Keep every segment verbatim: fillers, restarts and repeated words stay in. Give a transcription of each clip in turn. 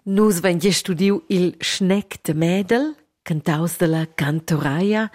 Nus vain studiu il Schneck de Mädel, cantaus de la Cantoraia.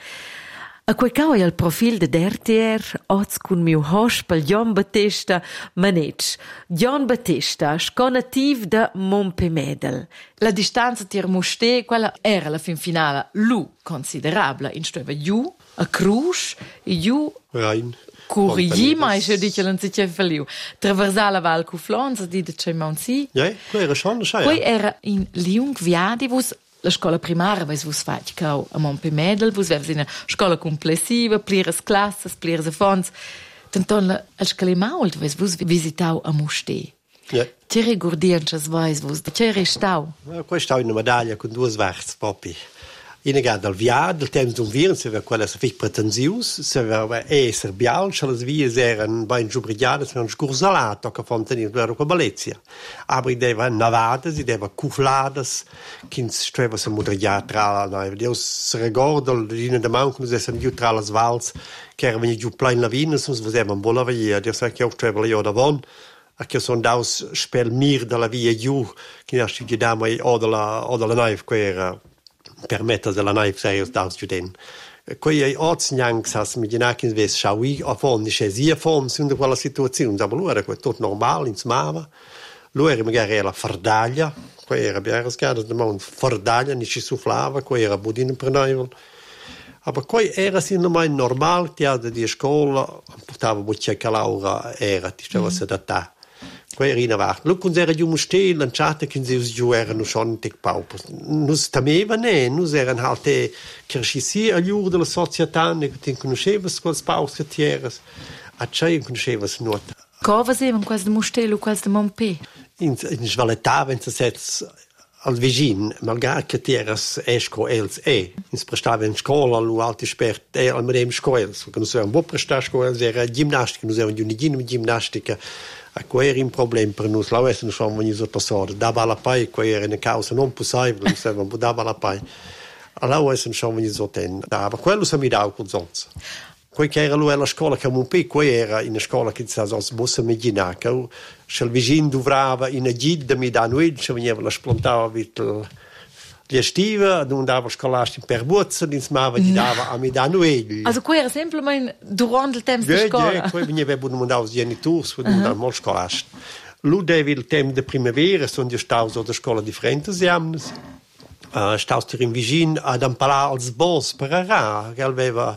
A quei cau è il profil de D R T R, oz cun miu hospel John Battista Manetsch. John Battista, sconativ de Mompe Mädel. La distanza tir Musté, quella era la fin finale, lu considerabla, in stueva giù, a Cruz, e giù Rein. Curigi, ma io dico che non si c'è faliu. Traversare la Val Cuflonza, di de c'è Monsi. Ja, quello era schon, schau. Poi era in Liung Viadi, vus la scuola primaria, vus vus fat cau a Mompe Mädel, vus vevs in a scuola complessiva, pliras classes, pliras affons. Tanton la al scale mault, vus vus visitau a Musté. Ja. Ti rigordianchas vais vus, c'è restau. Questa è una medaglia con due sverzi, papi. In gada al via del temps d'un viren se ver quella se fich pretensius se ver e serbial chalas vies eran bain jubrigiadas per un scursalato che fonteni per co Valencia aber deva navadas i deva cufladas kins streva se mudrigia tra na deus recordo l'ina de man come se san giù tra las vals che era veni giù plein lavinas uns vesevan bola via deus sa che streva io da von a che son daus spel mir dalla via giù che nasci di dama o della o della naive che era permetta della naive serios daus juden. Quei ai otsnyangs has mi dinakins ves shawi a fon di chesia fon sunt quella situazione, aber lu era tutto normal in smava. Lu era magari la fardaglia, quei era biara scada de mond fardaglia ni ci sufflava, quei era budin prenaivel. Aber quei era sin mai normal, ti ada di scuola, portava buccia calaura era ti stava se data. Quei era in avanti. Lu kun era giù musté, lanciate che si giù erano schon tic paupo. Nus tameva ne, nus eran halt kirchisi a giù della società, ne che conoscevas quels paus che tieras. A c'è conoscevas not. Cova sevan quasi de Musté, lu quasi de Mompe. In in svaletava in sets al vigin, malgrado che tieras esco els e. In prestava in scuola lu alti spert e al medem scoels, che nus eran bo prestar scoels era ginnastica, nus eran giunigin ginnastica. A quei era un problema per noi, la West non sono venuti sotto sorda, dava la pai, quei era una causa non possibile, non serve, ma dava la pai. La West non sono venuti sotto ten, ma quello si mi dava con zonza. Quei che era lui alla scuola che un po', quei era in scuola che si sa, bossa medina, che se il vicino dovrava in a gida mi da noi, se veniva la splantava vitel gli estiva, non dava scolastico per bozza, insomma, gli dava a mi da noi. Also quei era semplicemente durante il tempo di Ja, scuola. ja, poi veniva buon mondo aus genitors, von uh-huh. mal scolastisch. Lu devi il tempo de primavera, sono di staus oder scuola differentes jamnes. Uh, staus ter in vigin ad impalà als bos per ara, che aveva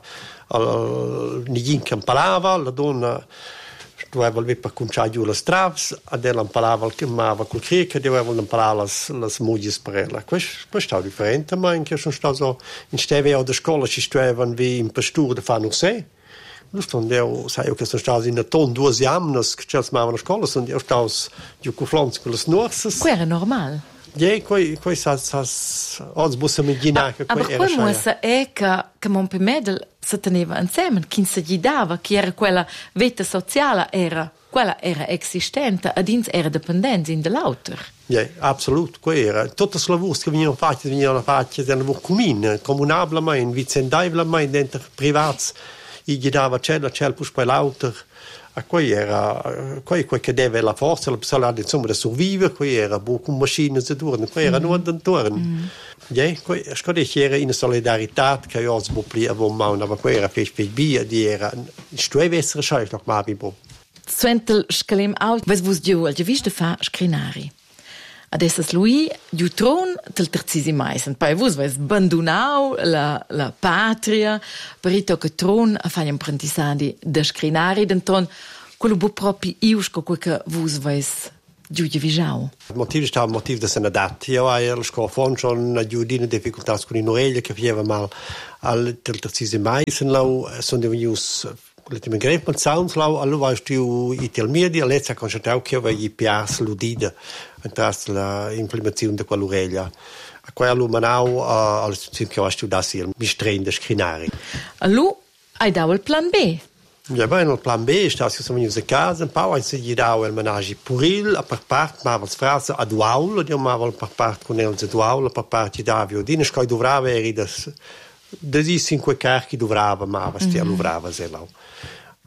al nigin che impalava, la donna doveva il per conciare giù le stravs, ad ella impalava che mava col cric, doveva impalare las las mogis per ella. Questo questo è differente, ma anche sono stato in steve o de scuola ci stavano vi in pastura de fanno sé. Lu stondeu, sai che sono stato in ton due anni, che ci mavano a scuola, sono io stato giù con flons con le snorses. Quei era normal. Ja, quei quei sa sa oggi bossa medina che quei era. Ma quei muossa è che che Mompe Mädel si teneva insieme, chi si guidava, che era quella vita sociale, era quella era esistente, ed ins era dipendente in dell'autor. Ja, absolut, quei era. Tutte le lavori che venivano fatte, venivano fatte da lavoro comune, comunablemente, vicendabilmente, dentro privati, e guidava cella, cella, poi poi l'autor. A quei era, quei quei che deve la forza, la persona insomma da sopravvivere, quei era bu con macchine da turno, quei era non da turno. Ja, quei scode che era in solidarietà che io sbo pli a buon ma ma quei era fech fech bi di era stueve essere schalt noch ma bi bo. Sventel scalem out, was vus giu al geviste fa scrinari. Adesso lui giutron del terzisi mais, und bei vus was bandunau la la patria, perito che tron a fare apprendissadi da scrinari, denton quello bu propi iusco quel che vus vais giù givigiau. Il motivo sta il motivo da sena dat. Io ai al scofon schon a giudine difficoltà con in orecchie che faceva mal al del terzisi mais en lau sono venuti let me greep met soundslau allo was tu itel media letza concertau che va i pias ludida entras la implementazione de quell'oreglia a quello manau al istituto che was tu da sil mi strende scrinari allo hai dau il plan B. Ja, bene, il plan B sta si sono venuti a casa un po' anzi gli dau il menage puril a per part ma was frase ad aul dio ma vol per part con el de aul per part di davio dine scoi dovrava eri das desi cinque carchi dovrava ma was ti dovrava se lau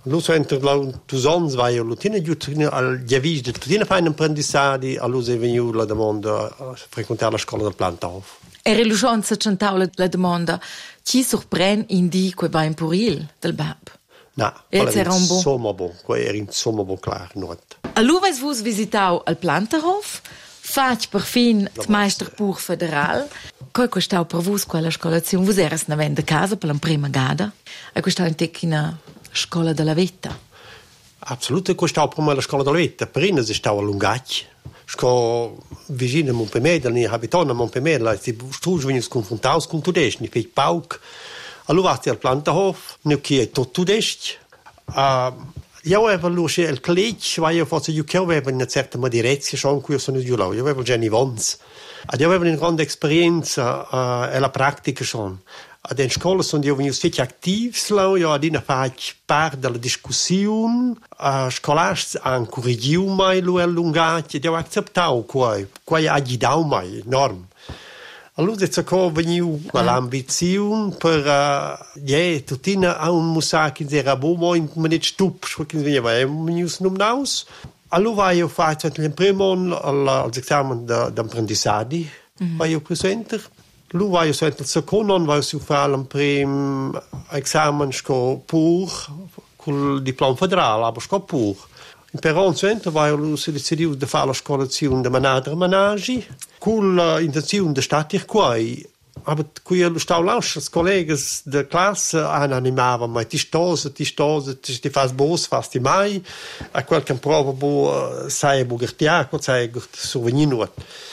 Lo entro là due anni vai io lutina giutina al diavis de tutina fa un apprendissadi allo è venuto la domanda a frequentare la scuola del Plantauf. Era l'uscienza centrale la domanda chi sorprende in di quei va in puril del bab. No, era un buon. Insomma buon, era insomma buon clar, not. Allora vos visitau al Planterhof, fac per fin il Meisterbuch federal. Coi costau per vos quella scolazione, vos eras na venda casa per la prima gada, e costau in tec in a scuola della vetta. Absolut, costau per me la scuola della vetta, per ina si stau a Lungacci. Sco vicino a Montpemedel, ni abitano a Montpemedel, si stuus vegni confrontaus con tudesc, ni fec pauc. Allora vasti al Planterhof, ne chi è tutto tudesc. Uh, io avevo luce il college, ma io forse io che avevo una certa madirezia, schon qui sono giù là, io avevo già nei vons. Ed io avevo una grande esperienza uh, e la pratica schon. Ad in scuola sono io venuto feci attivi, io ad ina fac parte della discussione, uh, scolastici hanno corrigiu mai lo allungato, ed io ho accettato qua, qua ha agitato mai, enorme. Allora è stato venuto quell'ambizione per, uh, yeah, tutina a un musa che era buono, ma non stup, perché veniva venuto nominaus. Allora io ho fatto il primo anno all'esame d'apprendissadi, mm-hmm. io presente. Lu vai so il secondo anno vai su fare il primo esame sco pur col diploma federale, ma sco pur. In per anno seguente vai lu si decidiu di fare la scolazione di manadre managi con l'intenzione di stare qua. Aber qui lo stau lauscher, i colleghi de classe hanno animato ma ti stose, ti stose, ti fas bos, fas ti mai, a quel che prova bo sai bugertiaco, sai souvenir.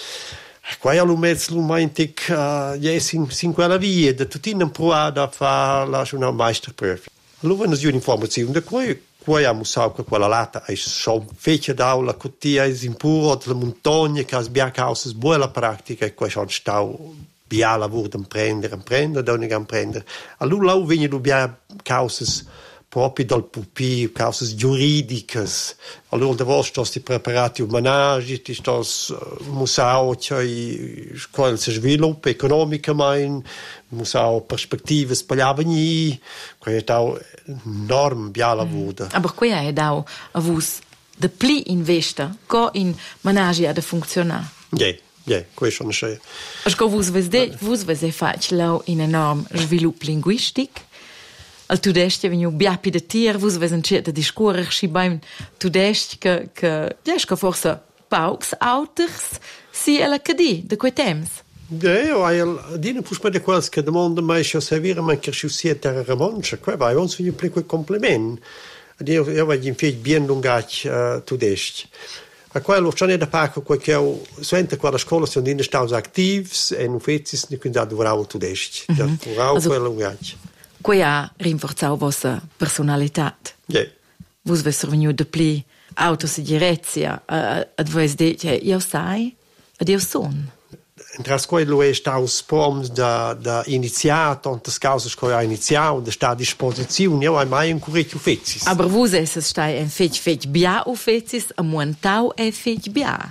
Qua io l'ho messo l'ho mai in tic, yes, in, in quella via, da tutti in provare a fare la una meisterprüfung. Allora non c'è un'informazione da qua, qua abbiamo saputo che quella lata è schon fece d'aula, che ti è in puro delle montagne, che abbia causa buona pratica, e qua schon stau bia lavoro da prendere, prendere, da non prendere. Allora là vengono dobbiamo cause proprio dal pupi, cause giuridiche. Allora da vostro sti preparati un managi, ti sto musao che quel si sviluppa economicamente, musao perspective spagliavani, che è da enorme bia lavoro. Aber qui è da avus de pli investa, co in managi ad funzionare. Yeah. Ja, questo non c'è. Asco vus vesde, vus vese facilo in enorm svilup linguistic. Al tudest veniu biapi de tier, vus vesen certa discurer schi beim tudest che che desco forse pauks auters si alla cadi de quei temps. Ja, io hai dine pus per de quels che demanda mai se servire man che si sia terra ramoncha, qua vai ons vi pli quei compliment. Io io vai in fiet bien lungac uh, tudest. A quello c'è ne da paco qualche sente qua la scuola sono in staus actives e non fezis ni quindi da duravo tudest. Da duravo quello lungac. Qui ha rinforzato vostra personalità. Ja. Vus vesser veniu de pli autosegurezia uh, ad vos de che io sai, ad io son. Tras quello è staus proms da da iniziato, tantas causas che ha iniziato, da sta a disposizione, io hai mai un curriculum fezis. Aber vus es es stai en fech fech bia u fezis, a montau e fech bia.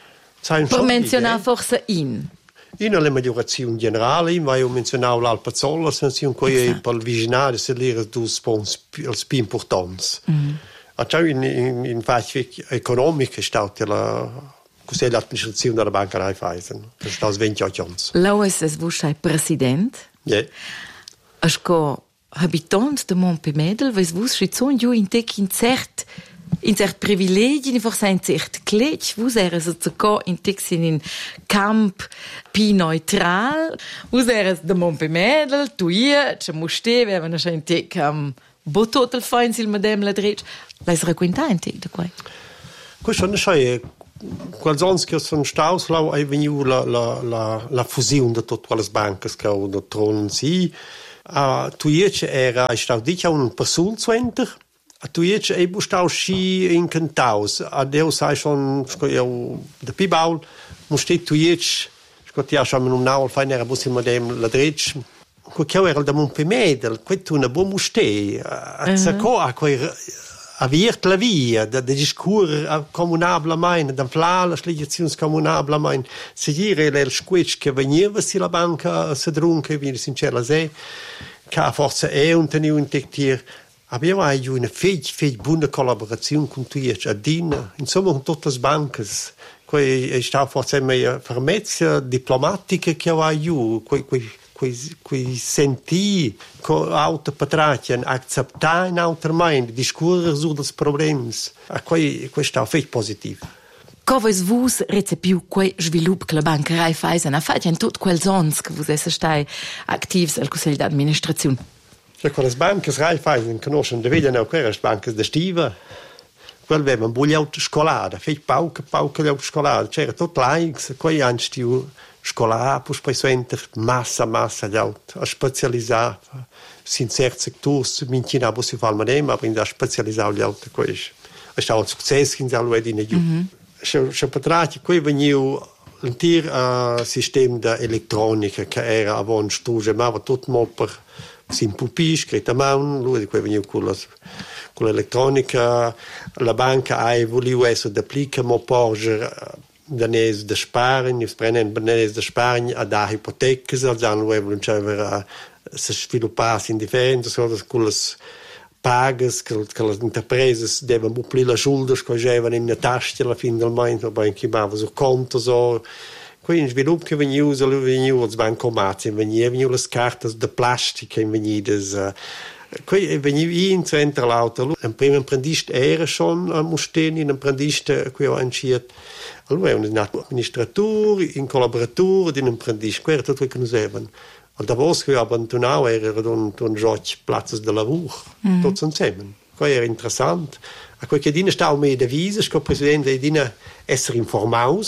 Per menzionar forse in. In alle maggiorazioni generali, ma io menzionavo l'Alpazzolla, senza cui per il vigilare si lira dus pons els più importanti. Mm. A ciò in in in fase economica è stata la cos'è l'amministrazione della Banca Raiffeisen. È stato ventotto anni. Lau es es vusai president. Ja. Asco habitant de Montpemedel, ves vus schizon ju in tec in cert in cert privilegi, in forse in cert clec, vus eres a co in tec in camp pi neutral, vus eres de Montpemedel, tu ia, ce muste, we hebben in tec um, bototel fein sil madem la drech, leis requinta in tec de quai. Questo non c'è quels anni che sono staus là è venuta la la la la fusione di tutte le banche che ho da tronen si. A tu iece era è stato dice un person center. A tu iece è stato sci incantaus. A Deo sai schon io da Pibaul musste tu iece Scott ja schon un naul fein era bus im dem la drech. Che era da Montpemedel, questo una buona muste. A sacco a quei aviert la via da de discurs comunabla main da fla la legislazione comunabla main se dire il squitch che veniva si la banca se drunke wie sincera se che forse è un teniu intektir Abbiamo anche una fece, fece buona collaborazione con tutti, Adina, insomma con tutte le banche. Quei è stato forse una fermezza diplomatica che ho io, quei, quei, quei, quei sentì con altre patracce, accettare in altre mani, discutere su dei problemi. Quei, quei è stato fece positivo. Come voi recepiu quel sviluppo che la banca Raiffeisen ha fatto in tutti quei anni che voi siete attivi al Consiglio d'amministrazione? Cioè, con le banche Raiffeisen conoscono di vedere quelle banche di stiva. Quel aveva un bugliaut scolare, fece pauca, pauca liaut scolare. C'era tutto l'aiks, quei anni stiu scolare, poi poi enter massa, massa liaut, a specializzare, in certi settori, minchina si fa il medesimo, ma quindi a specializzare liaut, questo. È stato un successo, in allo edine giù. Se patrati, qui veniva l'intero sistema di elettronica che era avanti studio, ma tutto molto per sin pupi, scritto a mano, lui qui veniva con la con l'elettronica, la banca ha voluto essere d'applica, ma porge danese da Spagna, prendendo danese da Spagna a dare ipoteche, al già non volevano si sviluppare in differenza, con le pagas, che, che le imprese devono buppare le schulden che avevano in una tasca alla fine del mese, o poi chiamavano su conto, so. Qui in sviluppo che venivano, venivano i bancomat, venivano le carte di plastica, venivano. Qui veniva in centro l'auto. Un primo imprendista era schon a Musteni, un imprendista qui ho anciato. Allora un amministratore, un collaboratore di un imprendista, questo era tutto quello che conoscevano. E da voce che ho abbandonato era un, un gioco piazza di lavoro, mm. tutti insieme. Questo era interessante. A quel che dina stava meglio divisa, che il presidente dina essere informato,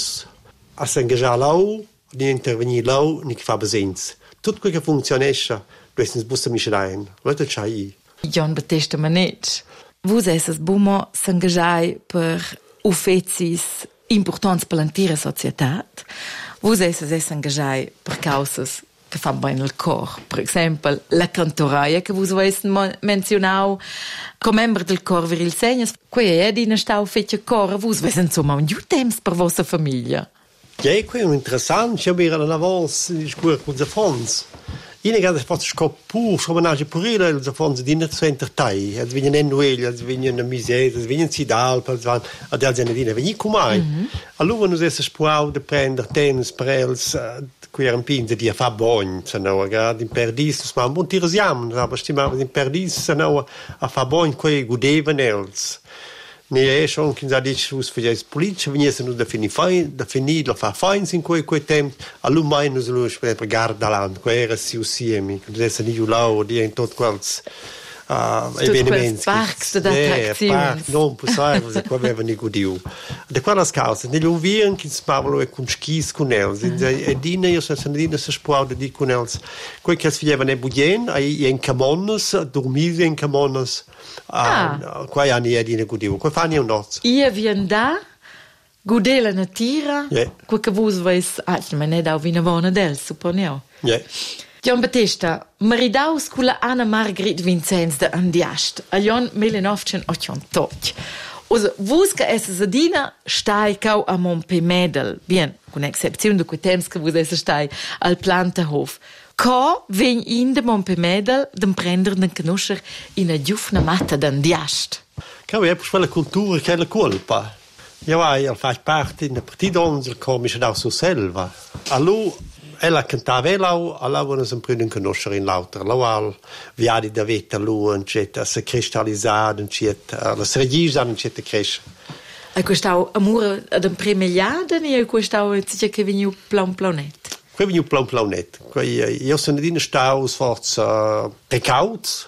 a si ingaggiare là, di intervenire là, di fare presenza. Tutto quello che funzionesce, questo busta Michelin, Leute c'hai. John Battista Manetsch, voi siete buono s'engaggiare per uffici importanti per l'intera società. Voi siete engaggiare per cause che fanno bene il corpo. Per esempio, la cantoraia che voi avete menzionato come membro del corpo viril segnas. Qui è di una stau fece corpo, voi avete insomma un giù tempo per vostra famiglia. Ja, qui è interessante, io mi ero una volta di scuola con i fondi. Io non ho fatto scoppo, come nasce per il i fondi di non entertai, e vengono in Nueli, e vengono in Misere, e vengono in Sidalpa, e vengono in vengono come. Allora non si può prendere tennis per els, qui erano pinti di fare buoni, in perdis, ma un buon tiro siamo, ma stiamo in perdis, a fare buoni, qui godevano els. Ne è schon che da dice us für das politische venissero da finire fein da finire la fa fein in quei quei tempo all'umai non se lo per guarda land quella si usiemi che adesso di lau di in tot quels uh, eventi parks da attrazioni non possiamo se qua aveva ni gudiu da quella causa negli unvieren che si parlo e con skis con els e dine io se dine se spuau di con els quei che si aveva ne budien ai in camonas dormire in camonas. Ah, qua anni è di ne gudivo, qua fanno un nozzo. Io vien da, gude la natura, yeah. Quel che voi veis, ah, ma ne da vina vona del, supponeo. Yeah. John Battista, maridaus con la Anna Margrit Vincenz de Andiast, a John millenovecentottantotto. Also, vos che essa sedina stai cau a Montpemedel, bien, con excepzione di quei temps che vos essa stai al Planterhof. Co ven in de Montpemedel den prender den conoscer in a giufna matta d'Andiast. Che è per quella cultura che è la colpa. Io ho fatto parte in partito onzel come c'è da su selva. Allora, ella cantava e lau, allora non si prende in conoscere in l'altra. Allora, al viadi da vita lui, eccetera, si cristallizzare, eccetera, la sregisa, eccetera, cresce. E questo amore ad un premigliato e questo che veniva plan planet. Qui veniva plan planet. Io sono di stau sforza pecauts,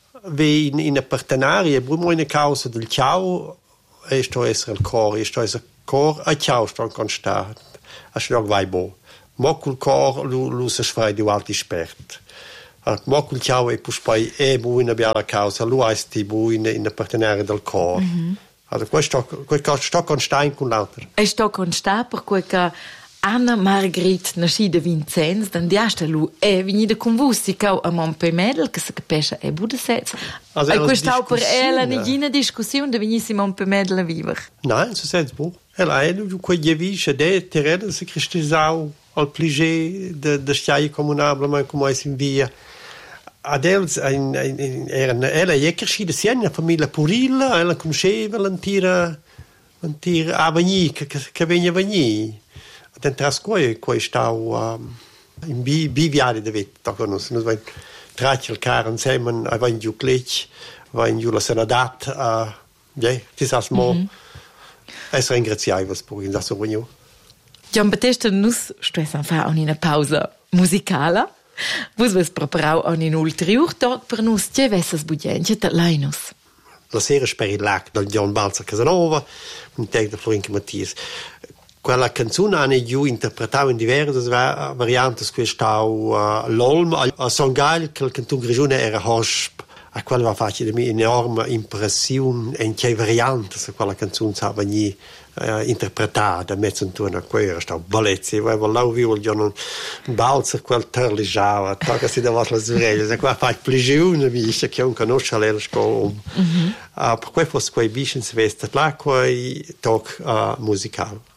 vi in in partenaria, brumo in causa del ciao, e sto essere il cor, e sto essere cor, a ciao sto constant. A schlog vai bo. Mo col cor lu lu se sfai di alti spert. Mo col ciao e pus poi e bu in abbiamo causa, lu asti bu in in partenaria del cor. Also questo questo sto constant con l'altro. E sto constant per quel che Anna Margrit nascida Vincenz, d'Andiasta lu è venuta con voi, si cau a Montpemedel, che si capisce è Budapest. E questa per ella non è una discussione di venire a Montpemedel a vivere. No, non si può. Ella è quella vice de terreno si cristallizzava al pliché de de stai comunabile, ma come si invia. Adels in, in, in, era ella è cresciuta sia in una famiglia purilla, ella conosceva l'antira l'antira Avagni che che veniva Avagni. Dentro a scuola qua stavo um, in bi biviari de vita con nos nos vai traccia il car insieme a vai giù clic, vai giù la senadat a ja, das as mo. Es ringraziavas per in das reunion. Gian Battista nus stressan fa una pausa musicala. Vos ves preparau an in ulterior talk per nus che vessas bugenche ta lainus. La sera sperillac dal John Balzer Casanova, un tec de Florinke Mattias. Quella canzone hanno io interpretato in diverse varianti, questa uh, l'Olm, a San Gael, che il cantone regione era Hosp, a quella va fatto un'enorme impressione in che variante se quella canzone stava venire uh, interpretata, mezzo intorno a quella, stava bellezza, e là vivo il giorno un balzer, quel terligiava, tocca si dava la sorella, se qua fa piacere, visto che non conosce la scuola. Per questo fosse quei bisci in svesta, là quei talk uh, musicale.